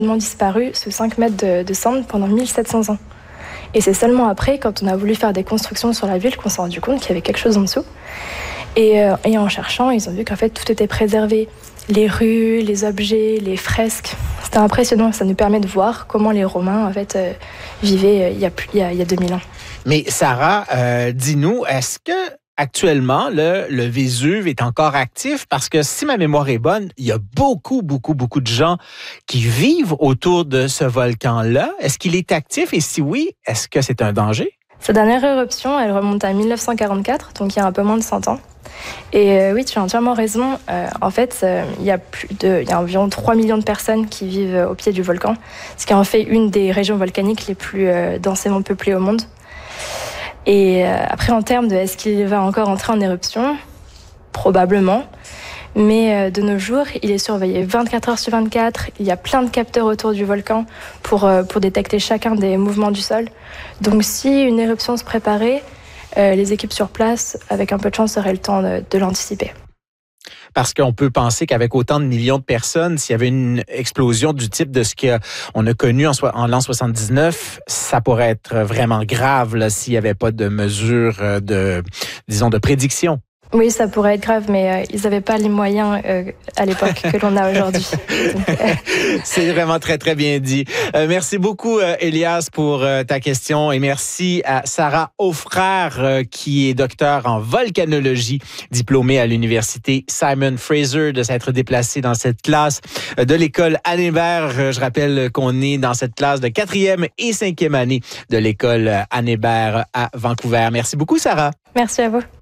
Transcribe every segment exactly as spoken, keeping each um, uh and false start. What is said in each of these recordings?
disparu sous cinq mètres de, de cendres pendant mille sept cents ans. Et c'est seulement après, quand on a voulu faire des constructions sur la ville, qu'on s'est rendu compte qu'il y avait quelque chose en dessous. Et, euh, et en cherchant, ils ont vu qu'en fait, tout était préservé. Les rues, les objets, les fresques. C'était impressionnant. Ça nous permet de voir comment les Romains, en fait, euh, vivaient euh, il, y a, il, y a, il y a deux mille ans. Mais Sarah, euh, dis-nous, est-ce que actuellement, le, le Vésuve est encore actif? Parce que si ma mémoire est bonne, il y a beaucoup, beaucoup, beaucoup de gens qui vivent autour de ce volcan-là. Est-ce qu'il est actif? Et si oui, est-ce que c'est un danger? Sa dernière éruption, elle remonte à mille neuf cent quarante-quatre, donc il y a un peu moins de cent ans. Et euh, oui, tu as entièrement raison. Euh, en fait, euh, il, y a plus de, il y a environ trois millions de personnes qui vivent au pied du volcan, ce qui en fait une des régions volcaniques les plus euh, densément peuplées au monde. Et euh, après, en termes de est-ce qu'il va encore entrer en éruption? Probablement. Mais euh, de nos jours, il est surveillé vingt-quatre heures sur vingt-quatre. Il y a plein de capteurs autour du volcan pour, euh, pour détecter chacun des mouvements du sol. Donc si une éruption se préparait, euh, les équipes sur place, avec un peu de chance, auraient le temps de, de l'anticiper. Parce qu'on peut penser qu'avec autant de millions de personnes, s'il y avait une explosion du type de ce qu'on a connu en, en l'an soixante-dix-neuf, ça pourrait être vraiment grave là, s'il n'y avait pas de mesures de, disons, de prédiction. Oui, ça pourrait être grave, mais euh, ils n'avaient pas les moyens euh, à l'époque que l'on a aujourd'hui. Donc, euh... C'est vraiment très, très bien dit. Euh, merci beaucoup, euh, Elias, pour euh, ta question. Et merci à Sarah Aufrère, euh, qui est docteure en volcanologie, diplômée à l'université Simon Fraser, de s'être déplacée dans cette classe euh, de l'école Anne Hébert. Euh, je rappelle qu'on est dans cette classe de quatrième et cinquième année de l'école Anne Hébert à Vancouver. Merci beaucoup, Sarah. Merci à vous.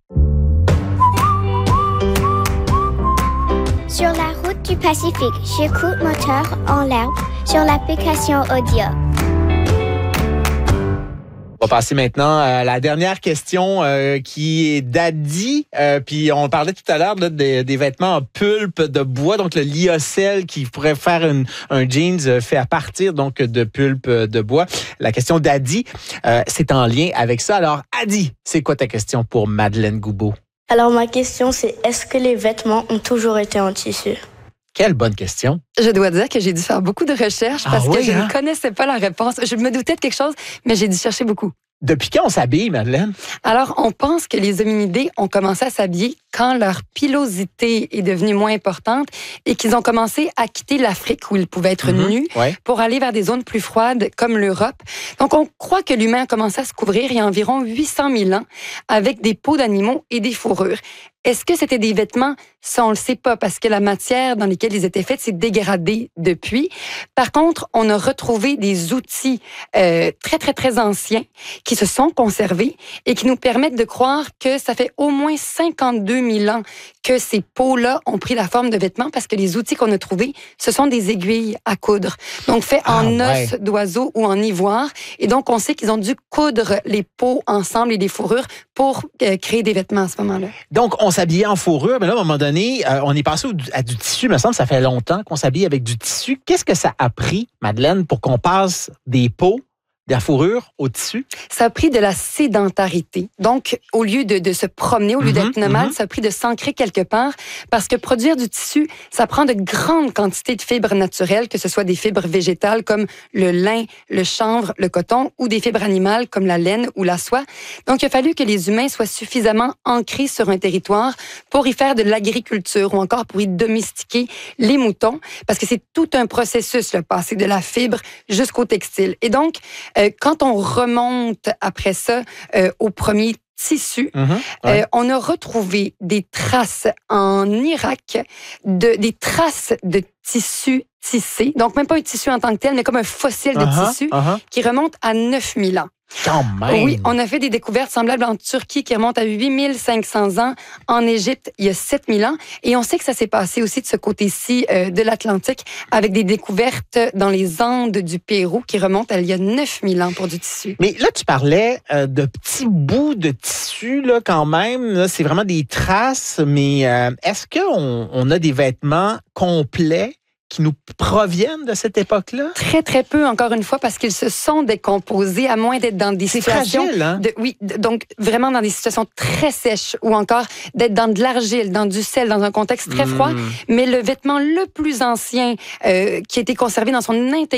Sur la route du Pacifique, j'écoute Moteur en l'herbe sur l'application Audio. On va passer maintenant à la dernière question euh, qui est d'Adi. Euh, puis on parlait tout à l'heure là, des, des vêtements en pulpe de bois, donc le lyocell qui pourrait faire une, un jeans fait à partir donc de pulpe de bois. La question d'Adi, euh, c'est en lien avec ça. Alors Adi, c'est quoi ta question pour Madeleine Goubeau? Alors ma question c'est, est-ce que les vêtements ont toujours été en tissu? Quelle bonne question. Je dois dire que j'ai dû faire beaucoup de recherches parce ah oui, que je hein? ne connaissais pas la réponse. Je me doutais de quelque chose, mais j'ai dû chercher beaucoup. Depuis quand on s'habille, Madeleine? Alors, on pense que les hominidés ont commencé à s'habiller quand leur pilosité est devenue moins importante et qu'ils ont commencé à quitter l'Afrique où ils pouvaient être mm-hmm. nus ouais. pour aller vers des zones plus froides comme l'Europe. Donc, on croit que l'humain a commencé à se couvrir il y a environ huit cent mille ans avec des peaux d'animaux et des fourrures. Est-ce que c'était des vêtements? Ça, on le sait pas parce que la matière dans laquelle ils étaient faits s'est dégradée depuis. Par contre, on a retrouvé des outils euh, très, très, très anciens qui se sont conservés et qui nous permettent de croire que ça fait au moins cinquante-deux mille ans que ces peaux-là ont pris la forme de vêtements parce que les outils qu'on a trouvés, ce sont des aiguilles à coudre. Donc, faits ah, en ouais. os d'oiseau ou en ivoire. Et donc, on sait qu'ils ont dû coudre les peaux ensemble et les fourrures pour euh, créer des vêtements à ce moment-là. Donc, on s'habillait en fourrure, mais là, à un moment donné, euh, on est passé au, à du tissu. Il me semble que ça fait longtemps qu'on s'habille avec du tissu. Qu'est-ce que ça a pris, Madeleine, pour qu'on passe des peaux, de la fourrure au tissu? Ça a pris de la sédentarité. Donc, au lieu de, de se promener, au lieu mm-hmm, d'être nomade, mm-hmm. ça a pris de s'ancrer quelque part parce que produire du tissu, ça prend de grandes quantités de fibres naturelles, que ce soit des fibres végétales comme le lin, le chanvre, le coton ou des fibres animales comme la laine ou la soie. Donc, il a fallu que les humains soient suffisamment ancrés sur un territoire pour y faire de l'agriculture ou encore pour y domestiquer les moutons parce que c'est tout un processus, le passer de la fibre jusqu'au textile. Et donc, Euh, quand on remonte après ça euh, au premier tissu, mmh, ouais. euh, on a retrouvé des traces en Irak, de, des traces de tissu tissé. Donc, même pas un tissu en tant que tel, mais comme un fossile de uh-huh, tissu uh-huh. qui remonte à neuf mille ans. Quand même! Oui, on a fait des découvertes semblables en Turquie qui remontent à huit mille cinq cents ans, en Égypte, il y a sept mille ans. Et on sait que ça s'est passé aussi de ce côté-ci euh, de l'Atlantique avec des découvertes dans les Andes du Pérou qui remontent à il y a neuf mille ans pour du tissu. Mais là, tu parlais euh, de petits bouts de tissu, là, quand même. Là, c'est vraiment des traces, mais euh, est-ce qu'on on a des vêtements complets qui nous proviennent de cette époque-là? Très, très peu, encore une fois, parce qu'ils se sont décomposés, à moins d'être dans des C'est situations... fragile, hein? De, oui, de, donc vraiment dans des situations très sèches, ou encore d'être dans de l'argile, dans du sel, dans un contexte très froid. Mm. Mais le vêtement le plus ancien euh, qui a été conservé dans son intégralité,